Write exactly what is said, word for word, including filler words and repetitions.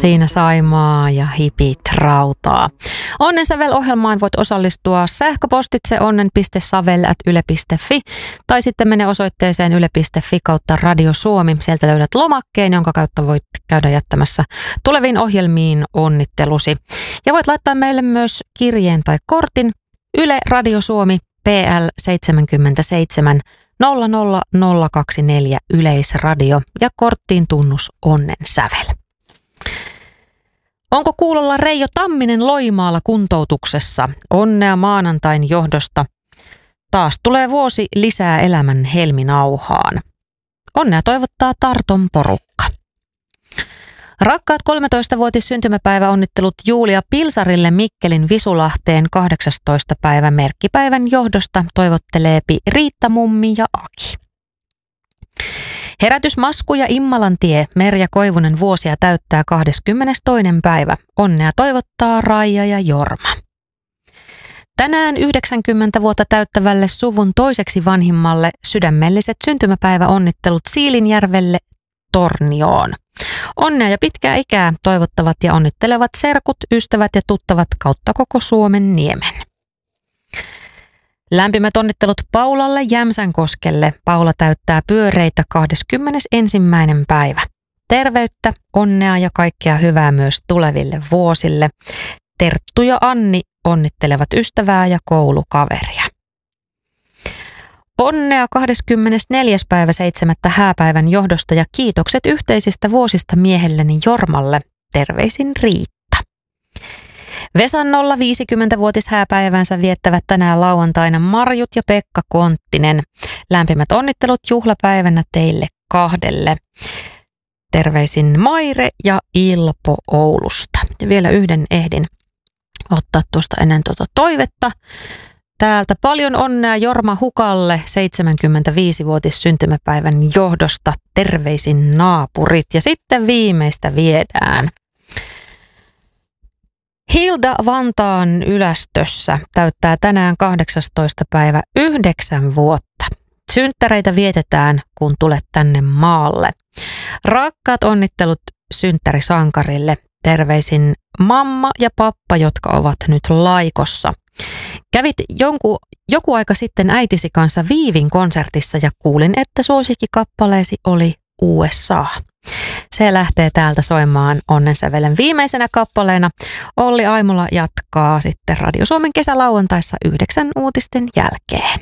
Siinä Saimaa ja hipit rautaa. Onnensävel-ohjelmaan voit osallistua sähköpostitse onnen piste savel ät yle piste fi tai sitten mene osoitteeseen yle piste fi kautta Radio Suomi. Sieltä löydät lomakkeen, jonka kautta voit käydä jättämässä tuleviin ohjelmiin onnittelusi. Ja voit laittaa meille myös kirjeen tai kortin Yle Radio Suomi P L seitsemänkymmentäseitsemän nolla nolla nolla kaksikymmentäneljä Yleisradio ja korttiin tunnus Onnensävel. Onko kuulolla Reijo Tamminen Loimaalla kuntoutuksessa? Onnea maanantain johdosta. Taas tulee vuosi lisää elämän helminauhaan. Onnea toivottaa Tarton porukka. Rakkaat kolmetoistavuotis syntymäpäivä onnittelut Julia Pilsarille Mikkelin Visulahteen kahdeksastoista päivä merkkipäivän johdosta toivotteleepi Riitta Mummi ja Aki. Herätysmasku ja Immalantie Merja Koivunen vuosia täyttää kahdeskymmenestoinen päivä. Onnea toivottaa Raija ja Jorma. Tänään yhdeksänkymmentä vuotta täyttävälle suvun toiseksi vanhimmalle sydämelliset syntymäpäiväonnittelut Siilinjärvelle Tornioon. Onnea ja pitkää ikää toivottavat ja onnittelevat serkut, ystävät ja tuttavat kautta koko Suomen niemen. Lämpimät onnittelut Paulalle Jämsänkoskelle. Paula täyttää pyöreitä kahdeskymmenesensimmäinen päivä. Terveyttä, onnea ja kaikkea hyvää myös tuleville vuosille. Terttu ja Anni onnittelevat ystävää ja koulukaveria. Onnea kahdeskymmenesneljäs päivä seitsemättä hääpäivän johdosta ja kiitokset yhteisistä vuosista miehelleni Jormalle. Terveisin Riitta. Vesan nolla viisikymmentävuotis hääpäivänsä viettävät tänään lauantaina Marjut ja Pekka Konttinen. Lämpimät onnittelut juhlapäivänä teille kahdelle. Terveisin Maire ja Ilpo Oulusta. Ja vielä yhden ehdin ottaa tuosta ennen tuota toivetta. Täältä paljon onnea Jorma Hukalle seitsemänkymmentäviisivuotis syntymäpäivän johdosta. Terveisin naapurit. Ja sitten viimeistä viedään. Hilda Vantaan Ylästössä täyttää tänään kahdeksastoista päivä yhdeksän vuotta. Synttäreitä vietetään, kun tulet tänne maalle. Rakkaat onnittelut synttärisankarille. Terveisin mamma ja pappa, jotka ovat nyt laikossa. Kävit jonku, joku aika sitten äitisi kanssa Viivin konsertissa ja kuulin, että suosikkikappaleesi oli U S A. Se lähtee täältä soimaan Onnensävelen viimeisenä kappaleena. Olli Aimola jatkaa sitten Radio Suomen kesälauantaissa yhdeksän uutisten jälkeen.